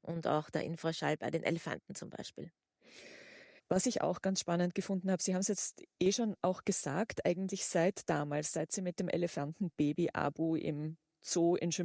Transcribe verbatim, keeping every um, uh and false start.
und auch der Infraschall bei den Elefanten zum Beispiel. Was ich auch ganz spannend gefunden habe, Sie haben es jetzt eh schon auch gesagt, eigentlich seit damals, seit Sie mit dem Elefantenbaby Abu im Zoo in